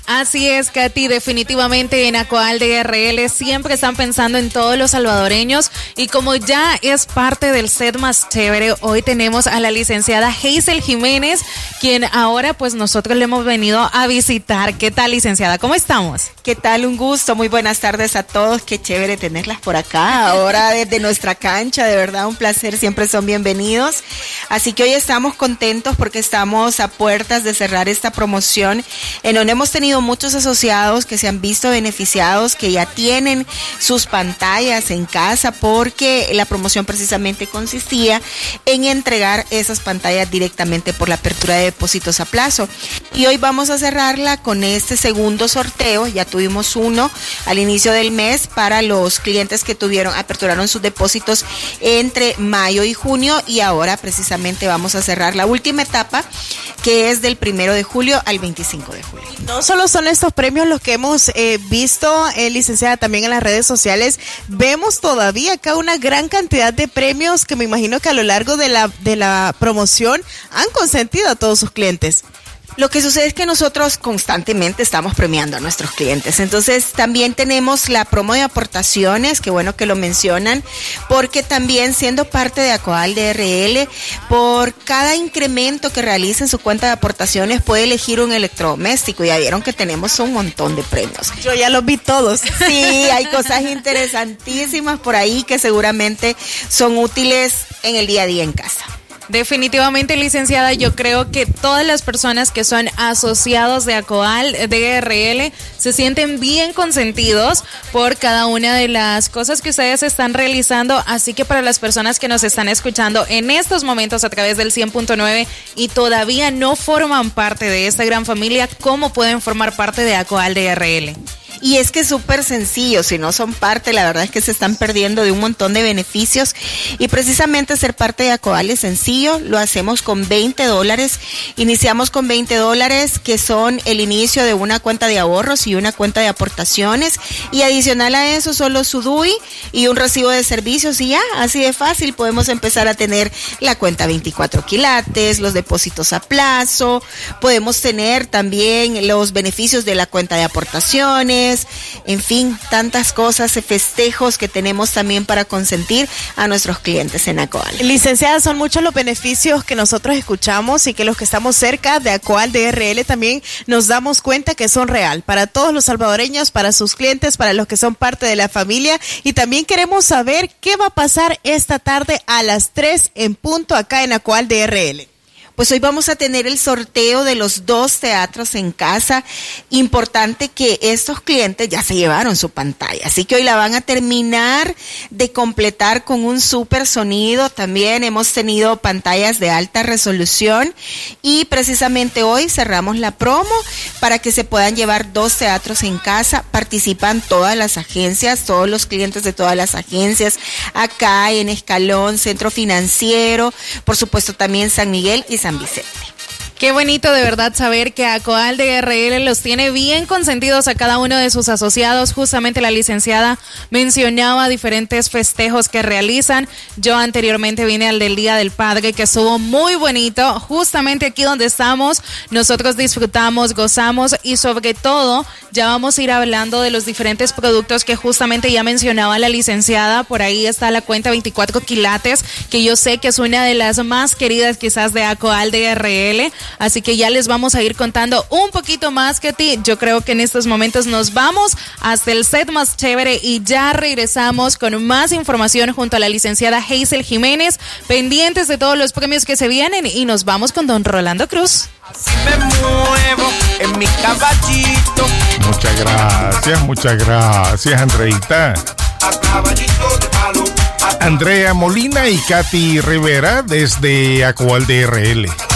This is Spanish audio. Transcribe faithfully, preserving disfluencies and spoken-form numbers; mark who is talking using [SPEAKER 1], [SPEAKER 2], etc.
[SPEAKER 1] Así es, Katy, definitivamente en Acoal D R L siempre están pensando en todos los salvadoreños y como ya es parte del set más chévere, hoy tenemos a la licenciada Hazel Jiménez, quien ahora pues nosotros le hemos venido a visitar. ¿Qué tal, licenciada? ¿Cómo estamos?
[SPEAKER 2] ¿Qué tal? Un gusto, muy buenas tardes a todos, qué chévere tenerlas por acá, ahora desde nuestra cancha, de verdad un placer, siempre son bienvenidos. Así que hoy estamos contentos porque estamos a puertas de cerrar esta promoción en donde hemos tenido muchos asociados que se han visto beneficiados, que ya tienen sus pantallas en casa porque la promoción precisamente consistía en entregar esas pantallas directamente por la apertura de depósitos a plazo. Y hoy vamos a cerrarla con este segundo sorteo, ya tuvimos uno al inicio del mes para los clientes que tuvieron, aperturaron sus depósitos entre mayo y junio y ahora precisamente vamos a cerrar la última etapa que es del primero de julio al veinticinco de julio.
[SPEAKER 3] No solo son estos premios los que hemos eh, visto, eh, licenciada, también en las redes sociales, vemos todavía acá una gran cantidad de premios que me imagino que a lo largo de la, de la promoción han consentido a todos sus clientes.
[SPEAKER 2] Lo que sucede es que nosotros constantemente estamos premiando a nuestros clientes, entonces también tenemos la promo de aportaciones, que bueno que lo mencionan, porque también siendo parte de Acoal D R L, por cada incremento que realice en su cuenta de aportaciones puede elegir un electrodoméstico, ya vieron que tenemos un montón de premios.
[SPEAKER 3] Yo ya los vi todos.
[SPEAKER 2] Sí, hay cosas interesantísimas por ahí que seguramente son útiles en el día a día en casa.
[SPEAKER 1] Definitivamente, licenciada, yo creo que todas las personas que son asociados de Acoal D R L se sienten bien consentidos por cada una de las cosas que ustedes están realizando, así que para las personas que nos están escuchando en estos momentos a través del cien punto nueve y todavía no forman parte de esta gran familia, ¿cómo pueden formar parte de Acoal D R L?
[SPEAKER 2] Y es que es súper sencillo, si no son parte, la verdad es que se están perdiendo de un montón de beneficios y precisamente ser parte de Acoal es sencillo, lo hacemos con veinte dólares, iniciamos con veinte dólares que son el inicio de una cuenta de ahorros y una cuenta de aportaciones y adicional a eso solo su D U I y un recibo de servicios y ya, así de fácil podemos empezar a tener la cuenta veinticuatro quilates, los depósitos a plazo, podemos tener también los beneficios de la cuenta de aportaciones, en fin, tantas cosas, festejos que tenemos también para consentir a nuestros clientes en Acoal.
[SPEAKER 3] Licenciada, son muchos los beneficios que nosotros escuchamos y que los que estamos cerca de Acoal D R L también nos damos cuenta que son real para todos los salvadoreños, para sus clientes, para los que son parte de la familia y también queremos saber qué va a pasar esta tarde a las tres en punto acá en Acoal D R L.
[SPEAKER 2] Pues hoy vamos a tener el sorteo de los dos teatros en casa. Importante que estos clientes ya se llevaron su pantalla, así que hoy la van a terminar de completar con un súper sonido. También hemos tenido pantallas de alta resolución y precisamente hoy cerramos la promo para que se puedan llevar dos teatros en casa. Participan todas las agencias, todos los clientes de todas las agencias, acá en Escalón, Centro Financiero, por supuesto también San Miguel y San Vicente.
[SPEAKER 1] Qué bonito de verdad saber que Acoal D R L los tiene bien consentidos a cada uno de sus asociados. Justamente la licenciada mencionaba diferentes festejos que realizan. Yo anteriormente vine al del Día del Padre, que estuvo muy bonito. Justamente aquí donde estamos, nosotros disfrutamos, gozamos y sobre todo ya vamos a ir hablando de los diferentes productos que justamente ya mencionaba la licenciada. Por ahí está la cuenta veinticuatro quilates, que yo sé que es una de las más queridas quizás de Acoal D R L. Así que ya les vamos a ir contando un poquito más, Katy. Yo creo que en estos momentos nos vamos hasta el set más chévere y ya regresamos con más información junto a la licenciada Hazel Jiménez, pendientes de todos los premios que se vienen y nos vamos con don Rolando Cruz.
[SPEAKER 4] Así me muevo en mi caballito.
[SPEAKER 5] Muchas gracias, muchas gracias, Andreita.
[SPEAKER 4] A caballito de palo.
[SPEAKER 5] Andrea Molina y Katy Rivera desde Acoal D R L.